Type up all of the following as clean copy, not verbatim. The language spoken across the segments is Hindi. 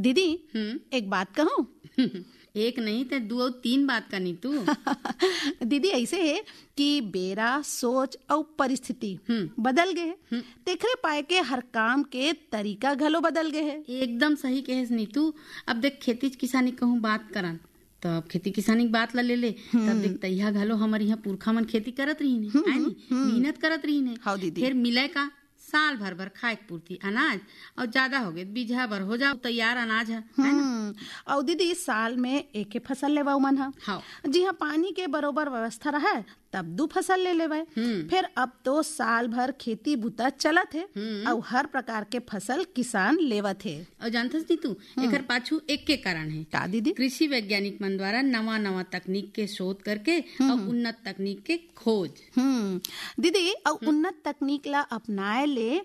दीदी एक बात कहूँ? एक नहीं तो 2 और 3 बात करनी तू। दीदी ऐसे है कि बेरा सोच और परिस्थिति बदल गए है, तेखरे पाए के हर काम के तरीका घलो बदल गए है। एकदम सही कहेस नी तू। अब देख खेती किसानी कहूँ बात करन तो अब खेती किसानी की बात ला ले तब देख तैया घलो हमारे यहाँ पुरखा मन खेती करत रही ने, मेहनत करत रही ने। हाँ दीदी। फिर मिले का साल भर खाए पूर्ति अनाज और ज्यादा हो गए बीजा भर हो जाओ तैयार अनाज है ना? और दीदी साल में एक फसल लेवा मन हा। हाँ। जी हाँ, पानी के बरोबर व्यवस्था रहा तब 2 फसल ले लेवे। फिर अब तो साल भर खेती बुता चलत है और हर प्रकार के फसल किसान लेवत है। और जानथस नी तू एकर पाछू एक के कारण है का दीदी? कृषि वैज्ञानिक मन द्वारा नवा तकनीक के शोध करके और उन्नत तकनीक के खोज। दीदी और उन्नत तकनीक ला अपनाए ले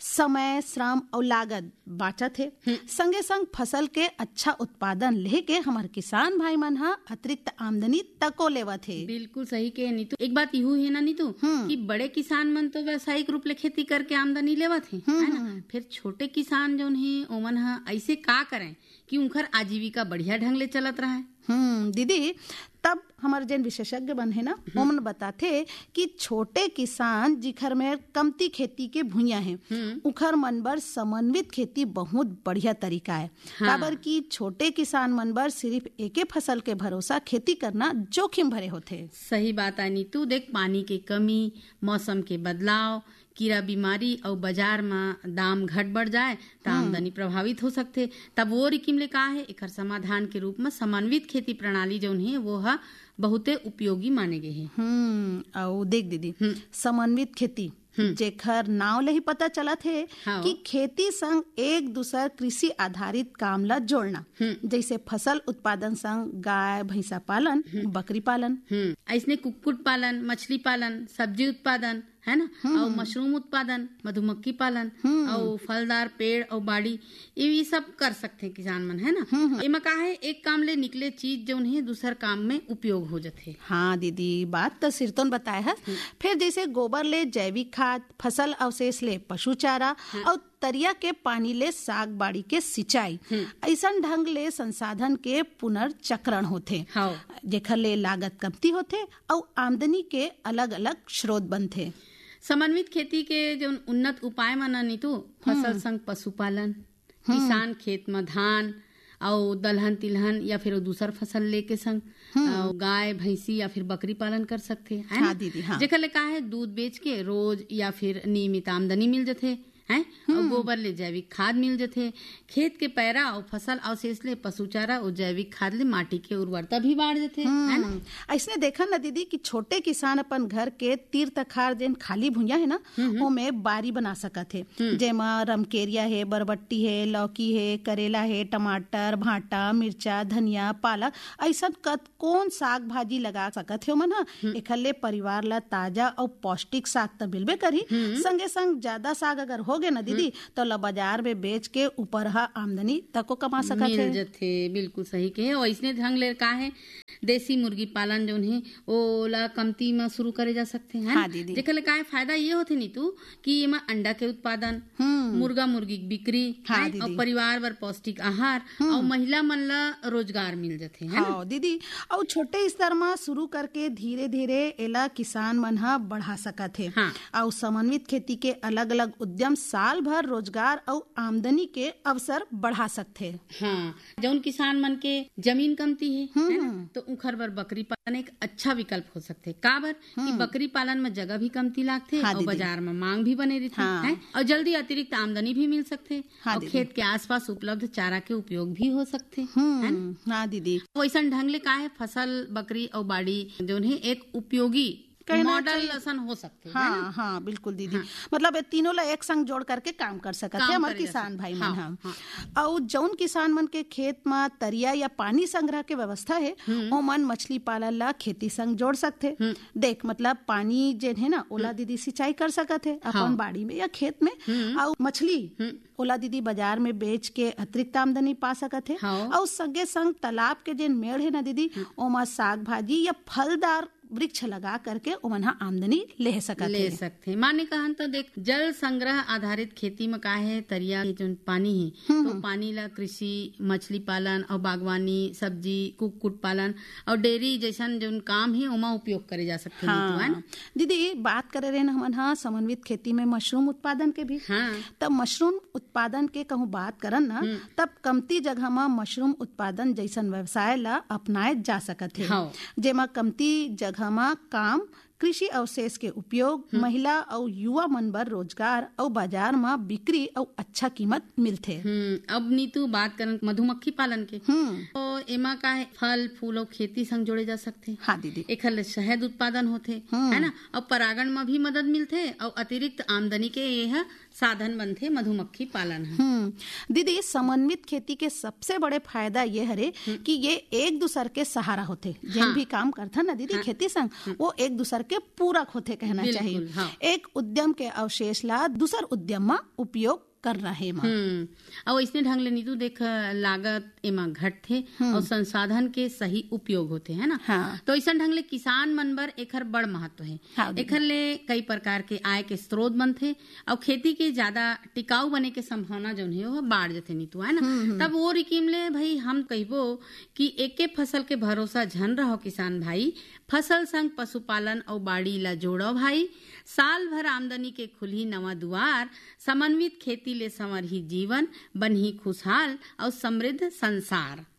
समय श्रम और लागत बाचत है। संगे संग फसल के अच्छा उत्पादन लेके हमारे किसान भाई मन हा अतिरिक्त आमदनी तको लेवत है। बिल्कुल सही कहे नीतू। एक बात यूं है ना नीतू कि बड़े किसान मन तो व्यावसायिक रूप ले खेती करके आमदनी लेवत है ना? फिर छोटे किसान जो है ओमन हा ऐसे का करें कि उनकर आजीविका बढ़िया ढंग ले चलत रहा है। दीदी तब हमारे जन विशेषज्ञ बन है ना ओमन बताते कि छोटे किसान जिखर में कमती खेती के भूया है उखर मन बर समन्वित खेती बहुत बढ़िया तरीका है। काबर कि छोटे किसान मन बर सिर्फ एके फसल के भरोसा खेती करना जोखिम भरे होते। सही बात है नीतू। देख पानी के कमी, मौसम के बदलाव, कीड़ा बीमारी और बाजार में दाम घट बढ़ जाए तो आमदनी प्रभावित हो सकते। तब वो रिकिम ले का है एकर समाधान के रूप में समन्वित खेती प्रणाली जो है वो हा बहुते उपयोगी माने गए है। और देख दीदी समन्वित खेती जेखर नाव ले ही पता चलत है कि खेती संग एक दूसर कृषि आधारित काम ला जोड़ना, जैसे फसल उत्पादन संग गाय भैंसा पालन, बकरी पालन, ऐसने कुक्कुट पालन, मछली पालन, सब्जी उत्पादन है ना, और मशरूम उत्पादन, मधुमक्खी पालन और फलदार पेड़ और बाड़ी ये सब कर सकते हैं किसान मन है ना। इमा का है एक काम ले निकले चीज जो है दूसर काम में उपयोग हो जाते। हाँ दीदी बात तो सिरतोन बताए है। फिर जैसे गोबर ले जैविक खाद, फसल अवशेष ले पशु चारा और तरिया के पानी ले साग बाड़ी के सिंचाई, ऐसा ढंग ले संसाधन के पुनर्चक्रण होते जेखर ले लागत कमती होते और आमदनी के अलग अलग स्रोत बनते। समन्वित खेती के जो उन्नत उपाय माना नीतू फसल संग पशुपालन, किसान खेत में धान और दलहन तिलहन या फिर दूसर फसल लेके संग गाय भैंसी या फिर बकरी पालन कर सकते है ना दीदी। जेकर ले का है दूध बेच के रोज या फिर नियमित आमदनी मिल जाते हैं और गोबर ले जैविक खाद मिल जाते। खेत के पैरा और फसल अवशेष ले पशु चारा और जैविक खाद ले माटी के उर्वरता भी बढ़ जाते है ना। ऐसने देखा ना दीदी कि छोटे किसान अपन घर के तीर तखार जेन खाली भुइया है ना ओमे बारी बना सकत है, जेमा रमकेरिया है, बरबट्टी है, लौकी है, करेला है, टमाटर, भाटा, मिर्चा, धनिया, पालक ऐसा कौन साग भाजी लगा सकत है ओमन। एखर ले परिवार ला ताजा और पौष्टिक साग तो मिलबे करी, संगे संग ज्यादा साग अगर हो गए ना दीदी तो ला बाजार में बेच के ऊपर आमदनी तको कमा सकत है। मिल जाते। बिल्कुल सही कहे। और इसने ढंग ले का है देसी मुर्गी पालन जो है ओला कमती में शुरू करे जा सकते हैं। हाँ दीदी। देखे ले का है फायदा ये होते नी तू कि एमा अंडा के उत्पादन, मुर्गा मुर्गी की बिक्री और परिवार वर पौष्टिक आहार और महिला मन ला रोजगार मिल जाते है ना दीदी। और छोटे स्तर में शुरू करके धीरे धीरे एला किसान मन हा बढ़ा सकत है। और समन्वित खेती के अलग अलग उद्यम साल भर रोजगार और आमदनी के अवसर बढ़ा सकते हैं। हाँ, जौन किसान मन के जमीन कमती है ना तो उखर बर बकरी पालन एक अच्छा विकल्प हो सकते। काबर कि बकरी पालन में जगह भी कमती लागते और बाजार में मांग भी बने रहती है और जल्दी अतिरिक्त आमदनी भी मिल सकते और खेत के आसपास उपलब्ध चारा के उपयोग भी हो सकते है ना। हाँ दीदी। वैसा ढंग ले का है फसल बकरी और बाड़ी जो है एक उपयोगी मॉडल लसन हो सकते हैं। हाँ बिल्कुल दीदी। मतलब तीनों ला एक संग जोड़ करके काम कर सकते हैं हमारे किसान भाई मन। और जौन किसान मन के खेत में तरिया या पानी संग्रह के व्यवस्था है ओमन मछली पालन ला खेती संग जोड़ सकते। देख मतलब पानी जे है ना ओला दीदी सिंचाई कर सकते है अपन बाड़ी में या खेत में, और मछली ओला दीदी बाजार में बेच के अतिरिक्त आमदनी पा सकते है। और संगे संग तालाब के जेन मेड़ है ना दीदी ओमा साग भाजी या फलदार वृक्ष लगा करके ओमन ह आमदनी ले सकते माने कहन तो देख जल संग्रह आधारित खेती में का है तरिया के जो पानी है तो पानी ला कृषि मछली पालन और बागवानी सब्जी कुक्कुट पालन और डेयरी जैसन जो काम है उमा उपयोग करे जा सकते हैं। दीदी बात करे रहे हमन ह समन्वित खेती में मशरूम उत्पादन के भी। तब मशरूम उत्पादन के कहूँ बात करन ना तब कमती जगह में मशरूम उत्पादन जैसन व्यवसाय ला अपनाए जा सकत है जेमा कमती जगह में काम कृषि अवशेष के उपयोग महिला और युवा मन बर रोजगार और बाजार में बिक्री और अच्छा कीमत मिलते। अब नीतू बात करन मधुमक्खी पालन के तो एमा का है फल फूल और खेती संग जोड़े जा सकते। हाँ दीदी एखर ले शहद उत्पादन होते है ना और परागण में भी मदद मिलते और अतिरिक्त आमदनी के यह साधन बनते मधुमक्खी पालन है। दीदी समन्वित खेती के सबसे बड़े फायदा ये हरे कि ये एक दूसर के सहारा होते जिन भी काम करता ना दीदी खेती संग वो एक दूसर के पूरक होते कहना चाहिए। एक उद्यम के अवशेष ला दूसर उद्यम में उपयोग कर रहे और इसने ढंग ले नीतू देख लागत एमा घटते और संसाधन के सही उपयोग होते है ना। तो ऐसा ढंग ले किसान मन बर एखर बड़ महत्व है। एखर ले कई प्रकार के आय के स्रोत बनते और खेती के ज्यादा टिकाऊ बने के संभावना जो है वो बाढ़ जाते नीतू है ना। तब वो रिकीम ले भाई हम कहबो कि एक फसल के भरोसा झन रहो किसान भाई फसल संग पशुपालन और बाड़ी ला जोड़ो भाई साल भर आमदनी के खुलही नवा दुआर समन्वित खेती ले संवरही जीवन बनही खुशहाल और समृद्ध संसार।